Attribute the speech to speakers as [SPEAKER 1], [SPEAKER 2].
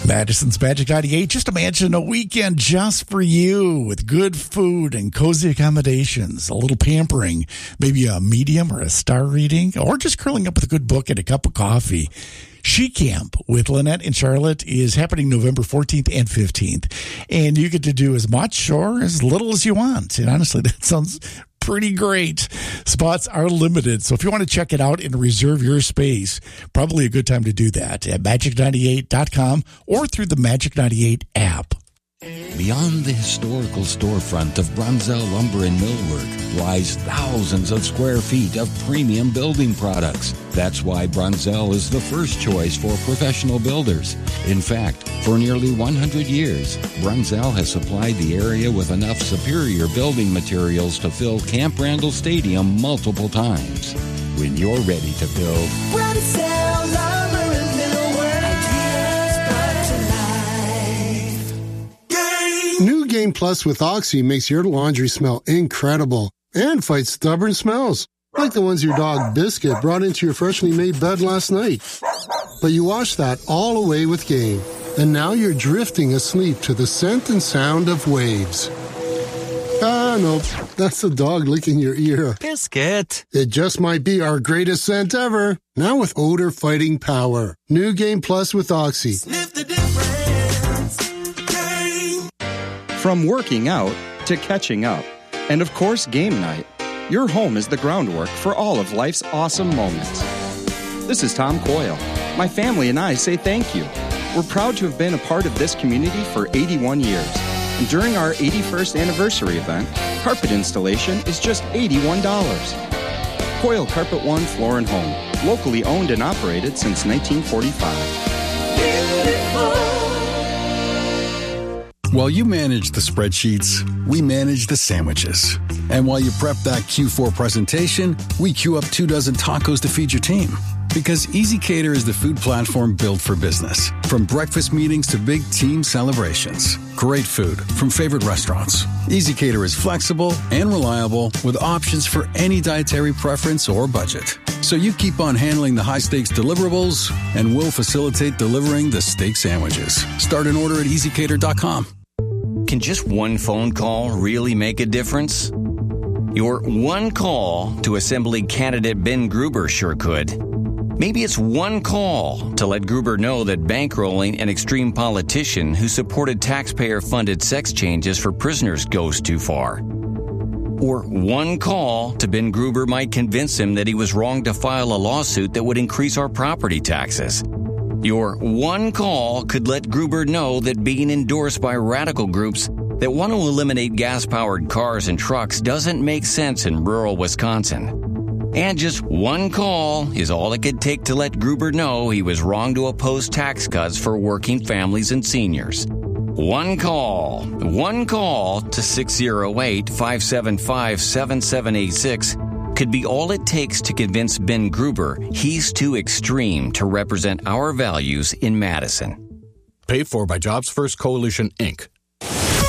[SPEAKER 1] Madison's Magic 98. Just imagine a weekend just for you with good food and cozy accommodations, a little pampering, maybe a medium or a star reading, or just curling up with a good book and a cup of coffee. She Camp with Lynette in Charlotte is happening November 14th and 15th. And you get to do as much or as little as you want. And honestly, that sounds pretty great. Spots are limited. So if you want to check it out and reserve your space, probably a good time to do that at magic98.com or through the Magic 98 app.
[SPEAKER 2] Beyond the historical storefront of Brunzell Lumber and Millwork lies thousands of square feet of premium building products. That's why Brunzell is the first choice for professional builders. In fact, for nearly 100 years, Brunzell has supplied the area with enough superior building materials to fill Camp Randall Stadium multiple times. When you're ready to build,
[SPEAKER 3] Brunzell Lumber and Millwork, ideas brought to life.
[SPEAKER 4] New Game Plus with Oxy makes your laundry smell incredible and fights stubborn smells, like the ones your dog Biscuit brought into your freshly made bed last night. But you washed that all away with Game, and now you're drifting asleep to the scent and sound of waves. Ah, no, that's the dog licking your ear.
[SPEAKER 5] Biscuit.
[SPEAKER 4] It just might be our greatest scent ever, now with odor-fighting power. New Game Plus with Oxy.
[SPEAKER 3] Sniff the difference. Game.
[SPEAKER 6] From working out to catching up, and of course game night, your home is the groundwork for all of life's awesome moments. This is Tom Coyle. My family and I say thank you. We're proud to have been a part of this community for 81 years. And during our 81st anniversary event, carpet installation is just $81. Coyle Carpet One Floor and Home, locally owned and operated since 1945.
[SPEAKER 3] Beautiful.
[SPEAKER 7] While you manage the spreadsheets, we manage the sandwiches. And while you prep that Q4 presentation, we queue up 2 dozen tacos to feed your team. Because EasyCater is the food platform built for business. From breakfast meetings to big team celebrations. Great food from favorite restaurants. EasyCater is flexible and reliable with options for any dietary preference or budget. So you keep on handling the high-stakes deliverables, and we'll facilitate delivering the steak sandwiches. Start an order at EasyCater.com.
[SPEAKER 5] Can just one phone call really make a difference? Your one call to Assembly candidate Ben Gruber sure could. Maybe it's one call to let Gruber know that bankrolling an extreme politician who supported taxpayer-funded sex changes for prisoners goes too far. Or one call to Ben Gruber might convince him that he was wrong to file a lawsuit that would increase our property taxes. Your one call could let Gruber know that being endorsed by radical groups that want to eliminate gas-powered cars and trucks doesn't make sense in rural Wisconsin. And just one call is all it could take to let Gruber know he was wrong to oppose tax cuts for working families and seniors. One call to 608-575-7786 could be all it takes to convince Ben Gruber he's too extreme to represent our values in Madison.
[SPEAKER 8] Paid for by Jobs First Coalition, Inc.,